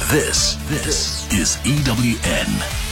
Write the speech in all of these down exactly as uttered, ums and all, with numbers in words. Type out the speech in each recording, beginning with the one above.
This, this is E W N.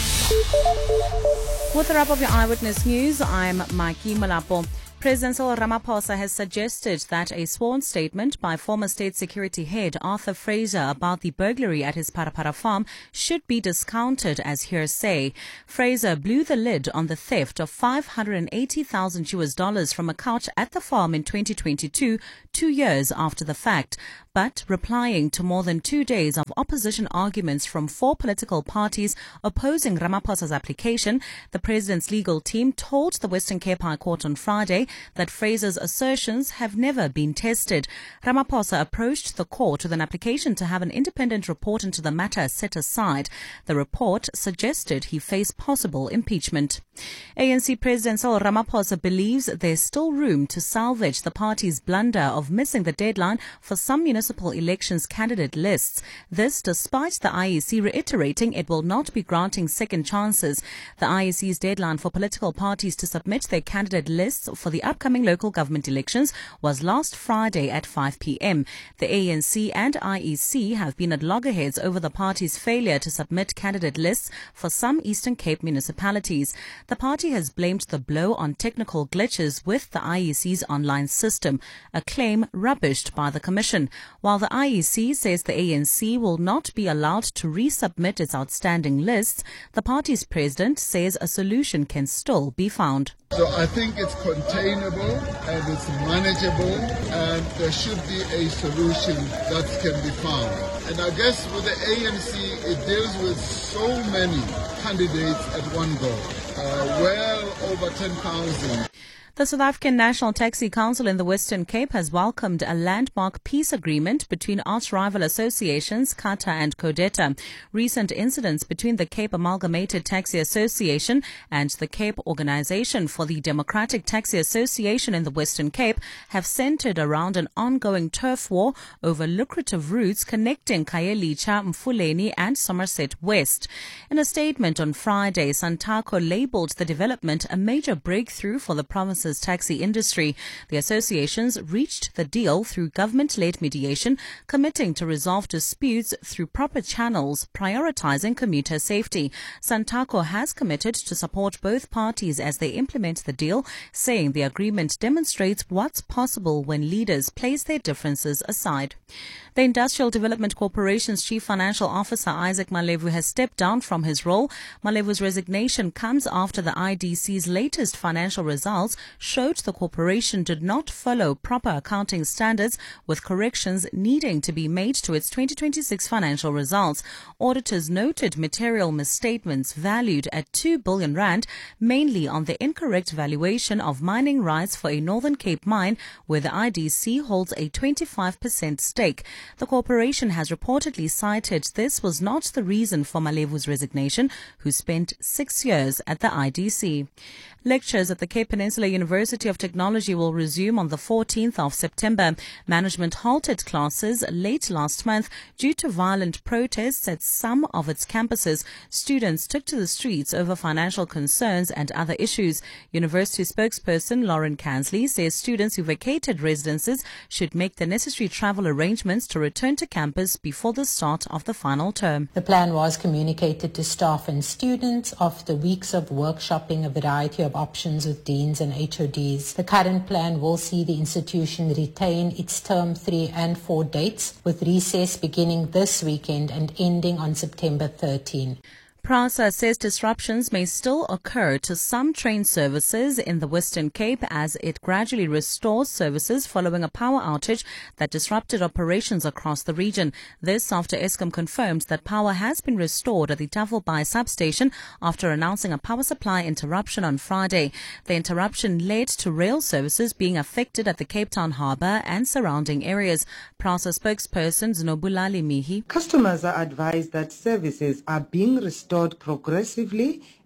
With the wrap of your Eyewitness News, I'm Mikey Malapo. President Cyril Ramaphosa has suggested that a sworn statement by former State Security Head Arthur Fraser about the burglary at his Parapara farm should be discounted as hearsay. Fraser blew the lid on the theft of five hundred eighty thousand U S dollars from a couch at the farm in twenty twenty-two, two years after the fact. But replying to more than two days of opposition arguments from four political parties opposing Ramaphosa's application, the president's legal team told the Western Cape High Court on Friday that Fraser's assertions have never been tested. Ramaphosa approached the court with an application to have an independent report into the matter set aside. The report suggested he face possible impeachment. A N C President Cyril Ramaphosa believes there's still room to salvage the party's blunder of missing the deadline for some municipal elections candidate lists. This despite the I E C reiterating it will not be granting second chances. The I E C's deadline for political parties to submit their candidate lists for the upcoming local government elections was last Friday at five p.m. The A N C and I E C have been at loggerheads over the party's failure to submit candidate lists for some Eastern Cape municipalities. The party has blamed the blow on technical glitches with the I E C's online system, a claim rubbished by the Commission. While the I E C says the A N C will not be allowed to resubmit its outstanding lists, the party's president says a solution can still be found. So I think it's containable and it's manageable, and there should be a solution that can be found. And I guess with the A N C, it deals with so many candidates at one go, uh, well over ten thousand. The South African National Taxi Council in the Western Cape has welcomed a landmark peace agreement between arch-rival associations CATA and CODETA. Recent incidents between the Cape Amalgamated Taxi Association and the Cape Organisation for the Democratic Taxi Association in the Western Cape have centred around an ongoing turf war over lucrative routes connecting Khayelitsha, Mfuleni and Somerset West. In a statement on Friday, Santaco labelled the development a major breakthrough for the province's taxi industry. The associations reached the deal through government-led mediation, committing to resolve disputes through proper channels, prioritising commuter safety. Santaco has committed to support both parties as they implement the deal, saying the agreement demonstrates what's possible when leaders place their differences aside. The Industrial Development Corporation's Chief Financial Officer Isaac Malevu has stepped down from his role. Malevu's resignation comes after the I D C's latest financial results showed the corporation did not follow proper accounting standards, with corrections needing to be made to its twenty twenty-six financial results. Auditors noted material misstatements valued at two billion rand, mainly on the incorrect valuation of mining rights for a Northern Cape mine, where the I D C holds a twenty-five percent stake. The corporation has reportedly cited this was not the reason for Malevu's resignation, who spent six years at the I D C. Lectures at the Cape Peninsula University of Technology will resume on the fourteenth of September. Management halted classes late last month due to violent protests at some of its campuses. Students took to the streets over financial concerns and other issues. University spokesperson Lauren Kansley says students who vacated residences should make the necessary travel arrangements to return to campus before the start of the final term. The plan was communicated to staff and students after weeks of workshopping a variety of options with deans and H O Ds. The current plan will see the institution retain its term three and four dates, with recess beginning this weekend and ending on September thirteenth. PRASA says disruptions may still occur to some train services in the Western Cape as it gradually restores services following a power outage that disrupted operations across the region. This after Eskom confirmed that power has been restored at the Tafelbaai substation after announcing a power supply interruption on Friday. The interruption led to rail services being affected at the Cape Town Harbour and surrounding areas. PRASA spokesperson Znobulali Mihi. Customers are advised that services are being restored progressively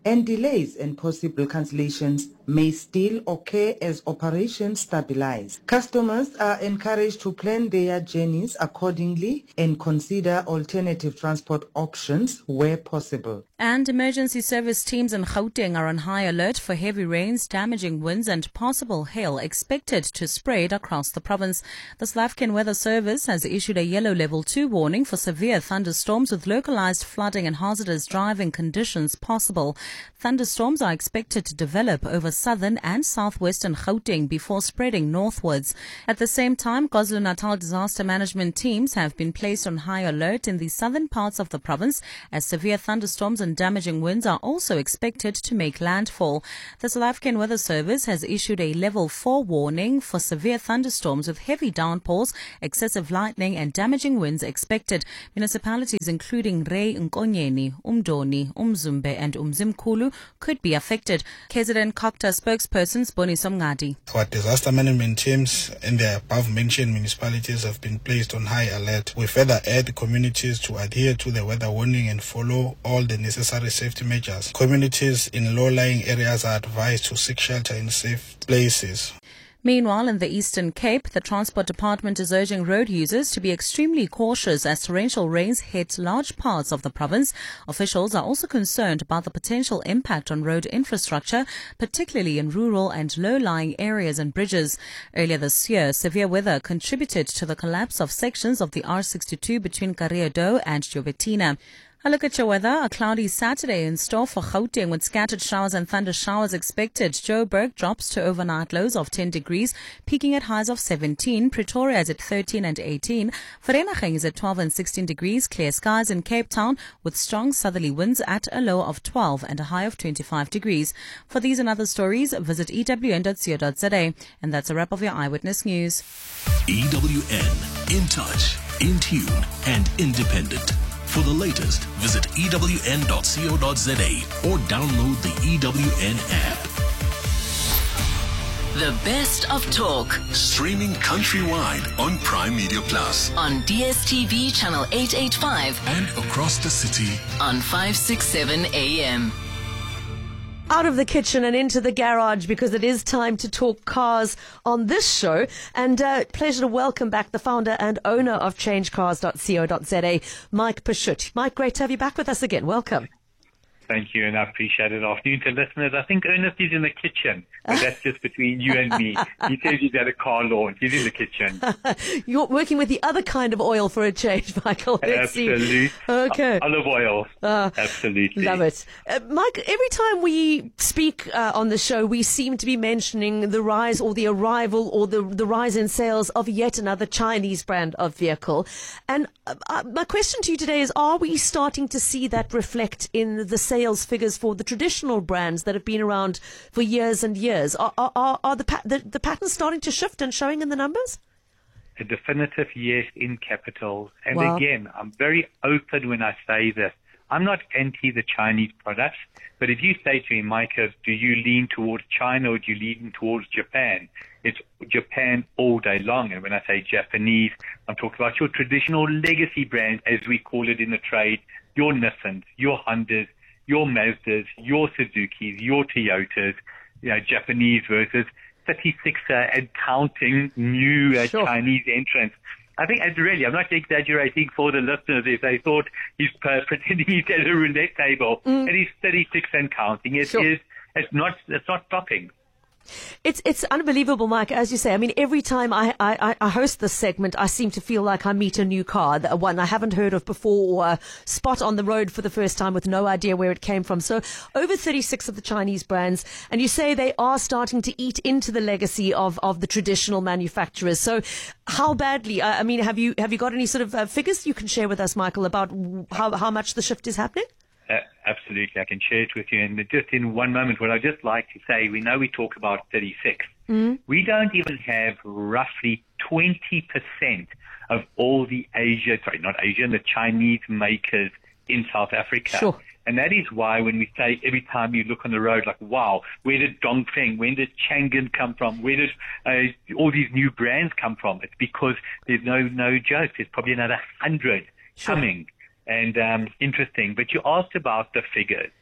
and delays and possible cancellations may still occur as operations stabilize. Customers are encouraged to plan their journeys accordingly and consider alternative transport options where possible. And emergency service teams in Gauteng are on high alert for heavy rains, damaging winds and possible hail expected to spread across the province. The South African Weather Service has issued a yellow level two warning for severe thunderstorms with localized flooding and hazardous driving conditions possible. Thunderstorms are expected to develop over southern and southwestern Gauteng before spreading northwards. At the same time, KwaZulu-Natal disaster management teams have been placed on high alert in the southern parts of the province as severe thunderstorms and damaging winds are also expected to make landfall. The South African Weather Service has issued a level four warning for severe thunderstorms with heavy downpours, excessive lightning and damaging winds expected. Municipalities including Rey Nkonyeni, Umdoni, Umzumbe and Umzimkulu could be affected. K Z N COGTA spokesperson Siboniso Mngadi. Our disaster management teams in the above-mentioned municipalities have been placed on high alert. We further urge communities to adhere to the weather warning and follow all the necessary safety measures. Communities in low-lying areas are advised to seek shelter in safe places. Meanwhile, in the Eastern Cape, the Transport Department is urging road users to be extremely cautious as torrential rains hit large parts of the province. Officials are also concerned about the potential impact on road infrastructure, particularly in rural and low-lying areas and bridges. Earlier this year, severe weather contributed to the collapse of sections of the R sixty-two between Kareado and Jobetina. A look at your weather. A cloudy Saturday in store for Gauteng with scattered showers and thunder showers expected. Joburg drops to overnight lows of ten degrees, peaking at highs of seventeen. Pretoria is at thirteen and eighteen. Vereeniging is at twelve and sixteen degrees. Clear skies in Cape Town with strong southerly winds at a low of twelve and a high of twenty-five degrees. For these and other stories, visit E W N dot co dot za. And that's a wrap of your Eyewitness News. E W N, in touch, in tune and independent. For the latest, visit E W N dot co dot za or download the E W N app. The best of talk. Streaming countrywide on Prime Media Plus. On D S T V channel eight eighty-five. And across the city. On five sixty-seven A M. Out of the kitchen and into the garage, because it is time to talk cars on this show. And uh, pleasure to welcome back the founder and owner of change cars dot co dot za, Mike Pashut. Mike, great to have you back with us again. Welcome. Thank you, and I appreciate it. Afternoon to listeners. I think Ernest is in the kitchen, but that's just between you and me. He says he's at a car launch. He's in the kitchen. You're working with the other kind of oil for a change, Michael. Absolutely. Okay. Olive oil. Uh, Absolutely. Love it. Uh, Mike, every time we speak uh, on the show, we seem to be mentioning the rise or the arrival or the, the rise in sales of yet another Chinese brand of vehicle. And uh, my question to you today is, are we starting to see that reflect in the sales figures for the traditional brands that have been around for years and years? Are, are, are the, the, the patterns starting to shift and showing in the numbers? A definitive yes in capitals. And wow. Again, I'm very open when I say this. I'm not anti the Chinese products, but if you say to me, Micah, do you lean towards China or do you lean towards Japan? It's Japan all day long. And when I say Japanese, I'm talking about your traditional legacy brands, as we call it in the trade, your Nissans, your Hondas, your Mazdas, your Suzukis, your Toyotas, you know, Japanese versus thirty-sixer and counting new uh, sure. Chinese entrants. I think, and really, I'm not exaggerating for the listeners if they thought he's uh, pretending he's at a roulette table mm. and he's thirty-six and counting. It sure. is, it's not, it's not stopping. It's it's unbelievable, Mike, as you say. I mean, every time I, I, I host this segment, I seem to feel like I meet a new car, one I haven't heard of before, or uh, spot on the road for the first time with no idea where it came from. So over thirty-six of the Chinese brands, and you say they are starting to eat into the legacy of, of the traditional manufacturers. So how badly, I mean, have you have you got any sort of uh, figures you can share with us, Michael, about how, how much the shift is happening? Uh, absolutely. I can share it with you. And just in one moment, what I'd just like to say, we know we talk about thirty-six. Mm. We don't even have roughly twenty percent of all the Asia, sorry, not Asian, the Chinese makers in South Africa. Sure. And that is why when we say every time you look on the road, like, wow, where did Dongfeng, when did Changan come from? Where did uh, all these new brands come from? It's because there's no, no joke. There's probably another hundred sure. coming. And um, interesting, but you asked about the figures.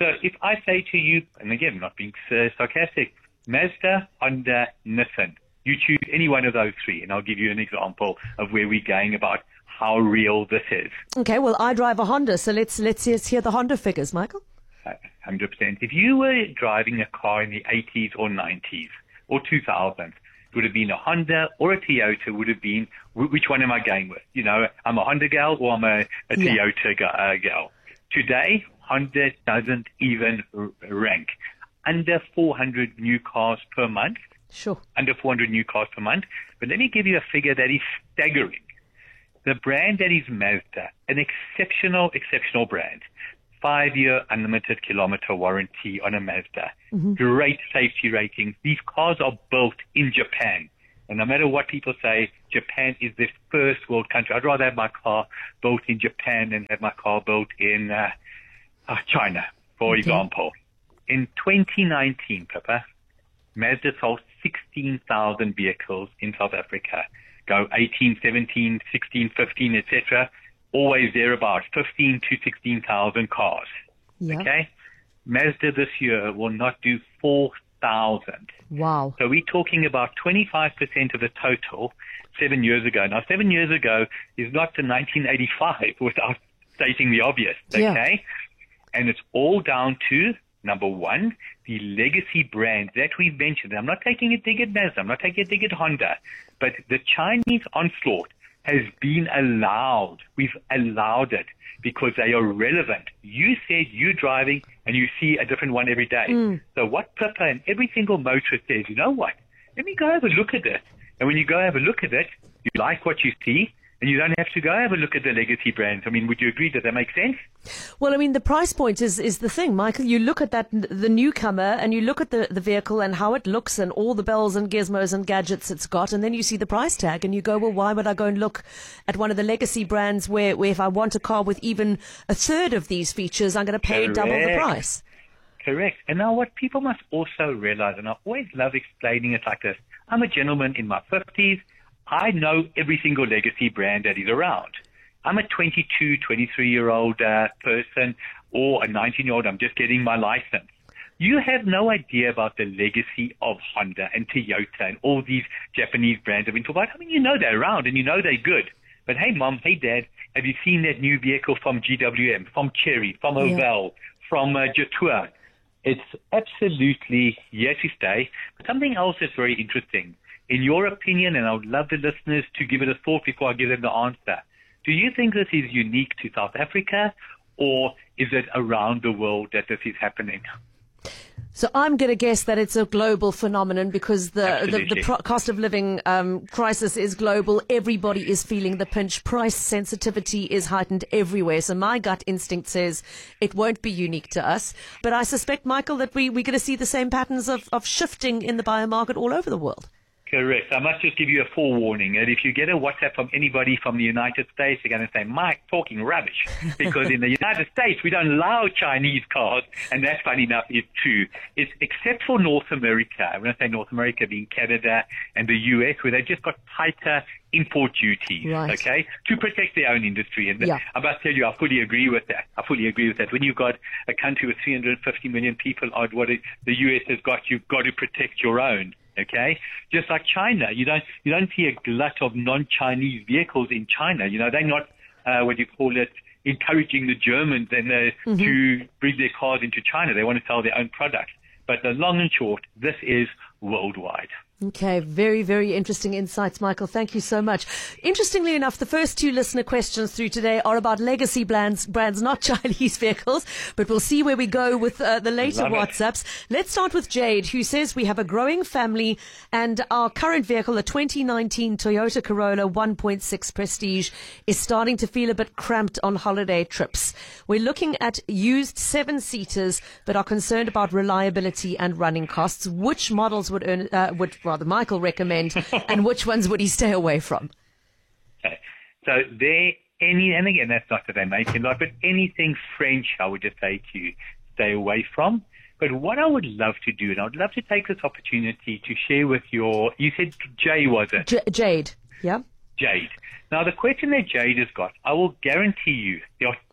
So if I say to you, and again, not being uh, sarcastic, Mazda, Honda, Nissan, you choose any one of those three, and I'll give you an example of where we're going about how real this is. Okay, well, I drive a Honda, so let's let's, let's hear the Honda figures, Michael. one hundred percent. If you were driving a car in the eighties or nineties or two thousands, it would have been a Honda or a Toyota would have been, which one am I going with? You know, I'm a Honda gal or I'm a, a yeah. Toyota uh, gal. Today, Honda doesn't even r- rank. Under four hundred new cars per month. Sure. Under four hundred new cars per month. But let me give you a figure that is staggering. The brand that is Mazda, an exceptional, exceptional brand. Five-year unlimited kilometer warranty on a Mazda. Mm-hmm. Great safety ratings. These cars are built in Japan. And no matter what people say, Japan is the first world country. I'd rather have my car built in Japan than have my car built in uh, uh, China, for okay. example. In twenty nineteen, Pippa, Mazda sold sixteen thousand vehicles in South Africa. Go eighteen, seventeen, sixteen, fifteen, et cetera. Always there about fifteen to sixteen thousand cars. Yep. Okay? Mazda this year will not do four thousand. Wow. So we're talking about twenty-five percent of the total seven years ago. Now, seven years ago is not to nineteen eighty-five without stating the obvious. Okay? Yeah. And it's all down to, number one, the legacy brands that we've mentioned. I'm not taking a dig at Mazda. I'm not taking a dig at Honda. But the Chinese onslaught has been allowed. We've allowed it because they are relevant. You said you're driving and you see a different one every day. Mm. So what Pippa and every single motorist says, you know what? Let me go have a look at it. And when you go have a look at it, you like what you see, and you don't have to go have a look at the legacy brands. I mean, would you agree that that makes sense? Well, I mean, the price point is, is the thing, Michael. You look at that, the newcomer, and you look at the, the vehicle and how it looks and all the bells and gizmos and gadgets it's got, and then you see the price tag and you go, well, why would I go and look at one of the legacy brands where, where if I want a car with even a third of these features, I'm going to pay Correct. double the price? Correct. And now what people must also realize, and I always love explaining it like this, I'm a gentleman in my fifties. I know every single legacy brand that is around. I'm a twenty-two, twenty-three-year-old uh, person or a nineteen-year-old. I'm just getting my license. You have no idea about the legacy of Honda and Toyota and all these Japanese brands I've been talking about. I mean, you know they're around and you know they're good. But hey, Mom, hey, Dad, have you seen that new vehicle from G W M, from Chery, from yeah. Oval, from uh, Jetour? It's absolutely here to stay. But something else that's very interesting. In your opinion, and I would love the listeners to give it a thought before I give them the answer, do you think this is unique to South Africa, or is it around the world that this is happening? So I'm going to guess that it's a global phenomenon because the, the, the pro- cost of living um, crisis is global. Everybody is feeling the pinch. Price sensitivity is heightened everywhere. So my gut instinct says it won't be unique to us. But I suspect, Michael, that we, we're going to see the same patterns of, of shifting in the biomarket all over the world. Correct. I must just give you a forewarning. And if you get a WhatsApp from anybody from the United States, they're going to say, Mike, talking rubbish. Because in the United States, we don't allow Chinese cars. And that, funny enough, is true. It's except for North America. When I say North America, being Canada and the U S, where they've just got tighter import duties, right. okay, to protect their own industry. And yeah. I must tell you, I fully agree with that. I fully agree with that. When you've got a country with three hundred fifty million people, odd what it, the U S has got, you've got to protect your own. Okay, just like China, you don't you don't see a glut of non-Chinese vehicles in China. You know, they're not uh, what do you call it, encouraging the Germans and uh, mm-hmm. to bring their cars into China. They want to sell their own products. But the long and short, this is worldwide. Okay, very, very interesting insights, Michael. Thank you so much. Interestingly enough, the first two listener questions through today are about legacy brands, brands, not Chinese vehicles, but we'll see where we go with uh, the later Love WhatsApps. It. Let's start with Jade, who says we have a growing family and our current vehicle, a twenty nineteen Toyota Corolla one point six Prestige, is starting to feel a bit cramped on holiday trips. We're looking at used seven-seaters, but are concerned about reliability and running costs. Which models would earn, uh, would rather Michael recommend, and which ones would he stay away from? Okay. So there, any, and again, that's not that they make a lot, but anything French, I would just say to you, stay away from. But what I would love to do, and I would love to take this opportunity to share with your, you said Jay, was it? J- Jade, yeah. Jade. Now, the question that Jade has got, I will guarantee you there are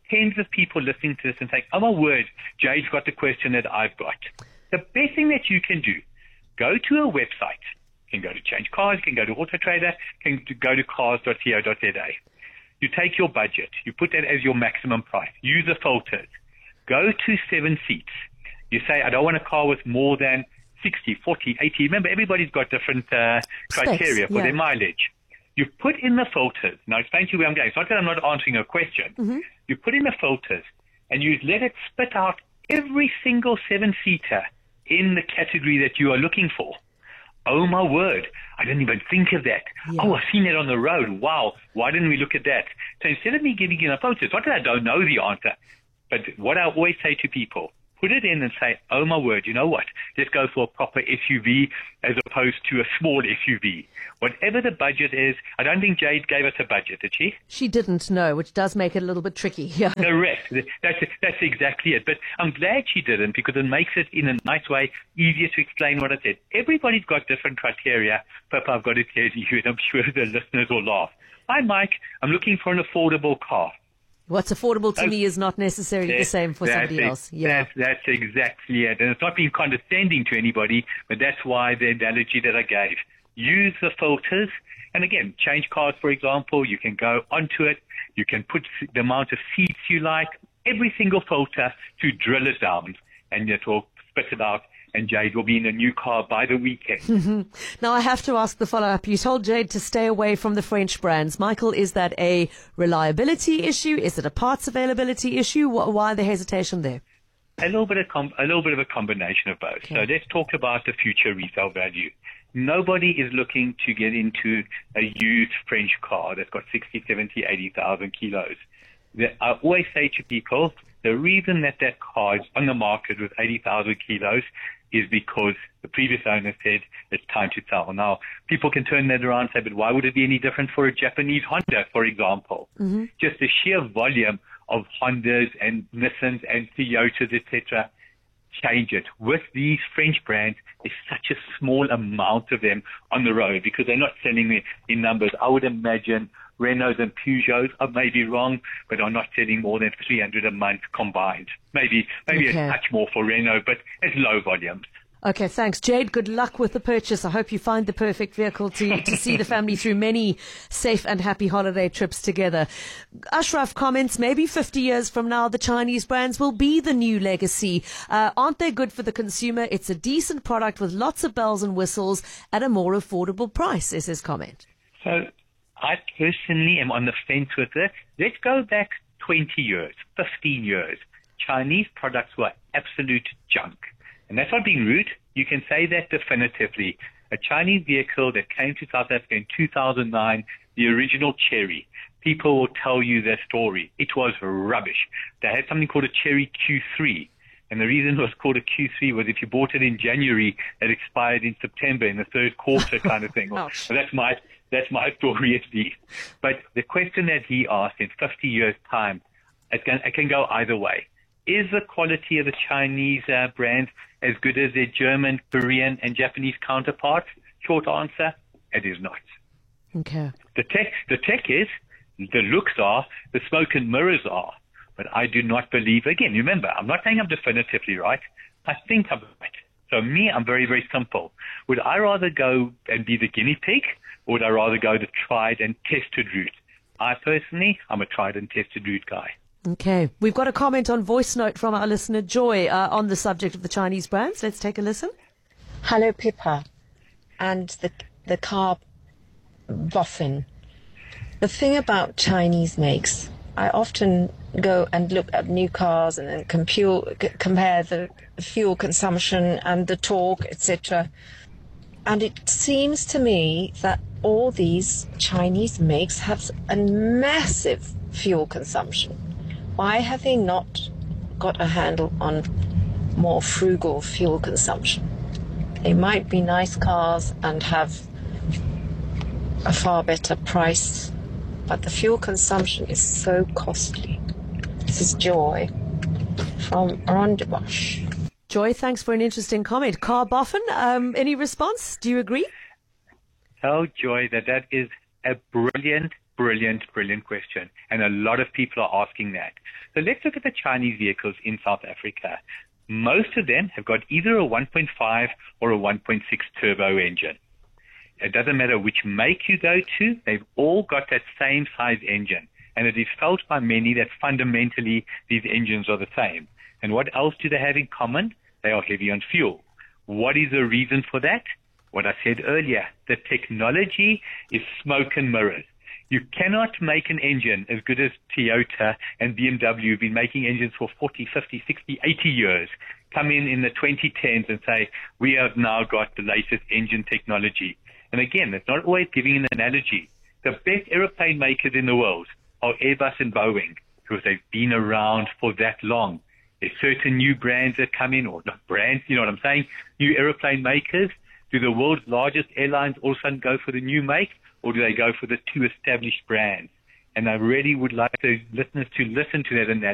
tens of people listening to this and saying, oh my word, Jade's got the question that I've got. The best thing that you can do, go to a website. You can go to Change Cars, you can go to Auto Trader, you can go to cars dot co dot za. You take your budget, you put that as your maximum price, use the filters, go to seven seats. You say, I don't want a car with more than sixty, forty, eighty. Remember, everybody's got different uh, criteria Specs, for yeah. their mileage. You put in the filters. Now, explain to you where I'm going. It's not that I'm not answering a question. Mm-hmm. You put in the filters, and you let it spit out every single seven-seater in the category that you are looking for. Oh, my word. I didn't even think of that. Yeah. Oh, I've seen it on the road. Wow. Why didn't we look at that? So instead of me giving you the filters, it's not that I don't know the answer, but what I always say to people, put it in and say, oh, my word, you know what? Let's go for a proper S U V as opposed to a small S U V. Whatever the budget is, I don't think Jade gave us a budget, did she? She didn't know, which does make it a little bit tricky. Yeah. Correct. That's, that's exactly it. But I'm glad she didn't because it makes it, in a nice way, easier to explain what I said. Everybody's got different criteria, but I've got to tell you, and I'm sure the listeners will laugh. Hi, Mike. I'm looking for an affordable car. What's affordable to me is not necessarily the same for somebody it. else. Yeah. That's, that's exactly it. And it's not being condescending to anybody, but that's why the analogy that I gave. Use the filters. And again, Change Cars, for example, you can go onto it. You can put the amount of seats you like, every single filter to drill it down, and it will spit it out. And Jade will be in a new car by the weekend. Now, I have to ask the follow-up. You told Jade to stay away from the French brands. Michael, is that a reliability issue? Is it a parts availability issue? Why the hesitation there? A little bit of com- a little bit of a combination of both. Okay. So let's talk about the future resale value. Nobody is looking to get into a used French car that's got sixty, seventy, eighty thousand kilos. The, I always say to people, the reason that that car is on the market with eighty thousand kilos is because the previous owner said it's time to sell. Now, people can turn that around and say, but why would it be any different for a Japanese Honda, for example? Mm-hmm. Just the sheer volume of Hondas and Nissans and Toyotas, et cetera, change it. With these French brands, there's such a small amount of them on the road because they're not selling in, in numbers. I would imagine Renaults and Peugeots, I may be wrong, but are not selling more than three hundred a month combined. Maybe maybe Okay. a touch more for Renault, but it's low volumes. Okay, thanks. Jade, good luck with the purchase. I hope you find the perfect vehicle to, to see the family through many safe and happy holiday trips together. Ashraf comments, maybe fifty years from now, the Chinese brands will be the new legacy. Uh, aren't they good for the consumer? It's a decent product with lots of bells and whistles at a more affordable price, is his comment. So I personally am on the fence with it. Let's go back twenty years, fifteen years. Chinese products were absolute junk. And that's not being rude. You can say that definitively. A Chinese vehicle that came to South Africa in two thousand nine, the original Cherry, people will tell you their story. It was rubbish. They had something called a Cherry Q three. And the reason it was called a Q three was if you bought it in January, it expired in September in the third quarter kind of thing. Ouch. So that's my, that's my story at least. But the question that he asked in fifty years' time, it can, it can go either way. Is the quality of the Chinese uh, brands as good as their German, Korean, and Japanese counterparts? Short answer, it is not. Okay. The tech, the tech is, the looks are, the smoke and mirrors are. But I do not believe, again, remember, I'm not saying I'm definitively right. I think I'm right. So me, I'm very, very simple. Would I rather go and be the guinea pig, or would I rather go the tried and tested route? I personally, I'm a tried and tested route guy. Okay. We've got a comment on voice note from our listener, Joy, uh, on the subject of the Chinese brands. Let's take a listen. Hello, Pippa, and the the car boffin. The thing about Chinese makes, I often go and look at new cars and then compute, c- compare the fuel consumption and the torque, et cetera. And it seems to me that all these Chinese makes have a massive fuel consumption. Why have they not got a handle on more frugal fuel consumption? They might be nice cars and have a far better price, but the fuel consumption is so costly. This is Joy from Rondebosch. Joy, thanks for an interesting comment. Car boffin, um, any response? Do you agree? Tell Joy that that is a brilliant brilliant, brilliant question. And a lot of people are asking that. So let's look at the Chinese vehicles in South Africa. Most of them have got either a one point five or a one point six turbo engine. It doesn't matter which make you go to, they've all got that same size engine. And it is felt by many that fundamentally these engines are the same. And what else do they have in common? They are heavy on fuel. What is the reason for that? What I said earlier, the technology is smoke and mirrors. You cannot make an engine as good as Toyota and B M W have been making engines for forty, fifty, sixty, eighty years, come in in the twenty tens and say, we have now got the latest engine technology. And again, it's not always giving an analogy. The best aeroplane makers in the world are Airbus and Boeing because they've been around for that long. There's certain new brands that come in, or not brands, you know what I'm saying, new aeroplane makers. Do the world's largest airlines all of a sudden go for the new make, or do they go for the two established brands? And I really would like the listeners to listen to that analogy.